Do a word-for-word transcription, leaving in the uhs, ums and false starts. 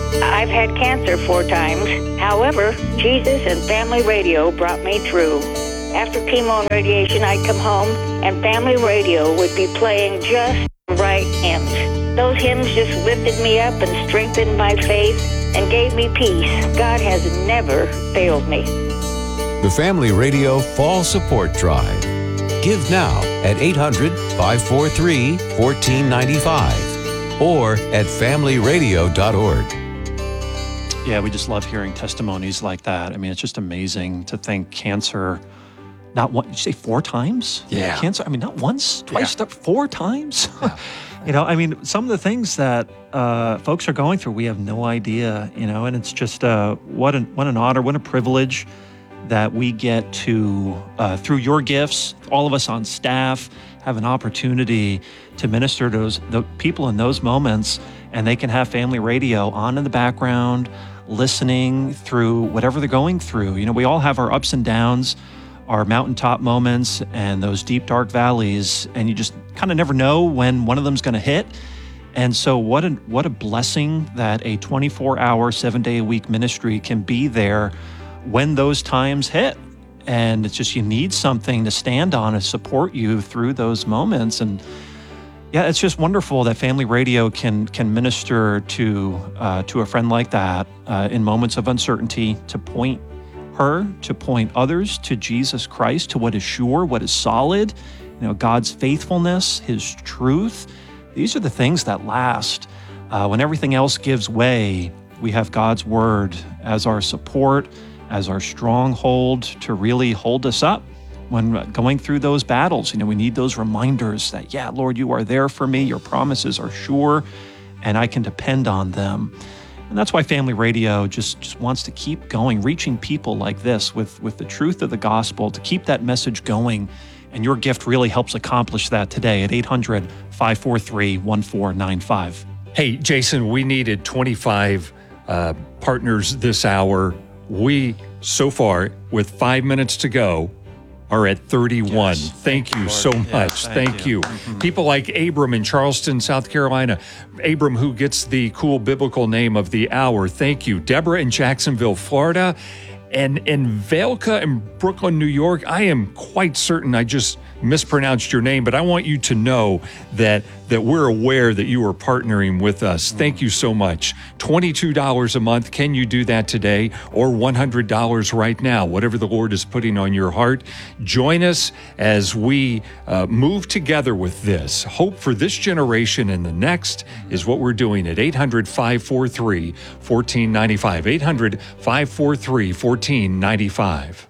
I've had cancer four times. However, Jesus and Family Radio brought me through. After chemo and radiation, I'd come home, and Family Radio would be playing just the right hymns. Those hymns just lifted me up and strengthened my faith and gave me peace. God has never failed me. The Family Radio Fall Support Drive. Give now at eight hundred, five four three, one four nine five or at family radio dot org. Yeah, we just love hearing testimonies like that. I mean, it's just amazing to think cancer, not one, you say four times? Yeah. Cancer, I mean, not once, twice, Yeah. four times? Yeah. You know, I mean, some of the things that uh, folks are going through, we have no idea, you know, and it's just uh, what, an, what an honor, what a privilege that we get to, uh, through your gifts, all of us on staff have an opportunity to minister to those the people in those moments, and they can have Family Radio on in the background, listening through whatever they're going through. You know, we all have our ups and downs, our mountaintop moments and those deep, dark valleys, and you just kind of never know when one of them's going to hit. And so what a, what a blessing that a twenty-four hour, seven day a week ministry can be there when those times hit. And it's just, you need something to stand on and support you through those moments. And yeah, it's just wonderful that Family Radio can can minister to uh, to a friend like that uh, in moments of uncertainty, to point her, to point others to Jesus Christ, to what is sure, what is solid, you know, God's faithfulness, His truth. These are the things that last. Uh, when everything else gives way, we have God's word as our support, as our stronghold to really hold us up when going through those battles. You know, we need those reminders that, yeah, Lord, you are there for me. Your promises are sure, and I can depend on them. And that's why Family Radio just, just wants to keep going, reaching people like this with, with the truth of the gospel, to keep that message going. And your gift really helps accomplish that today at eight hundred, five four three, one four nine five. Hey, Jason, we needed twenty-five uh, partners this hour. We, so far, with five minutes to go, are at thirty-one. Yes. Thank you Lord. so much. Yes, thank, thank you. you. Mm-hmm. People like Abram in Charleston, South Carolina. Abram, who gets the cool biblical name of the hour. Thank you. Deborah in Jacksonville, Florida. And in Valka in Brooklyn, New York, I am quite certain I just mispronounced your name, but I want you to know that that we're aware that you are partnering with us. Thank you so much. twenty-two dollars a month. Can you do that today? Or one hundred dollars right now, whatever the Lord is putting on your heart. Join us as we uh, move together with this. Hope for this generation and the next is what we're doing at eight hundred, five four three, one four nine five. eight hundred, five four three, one four nine five.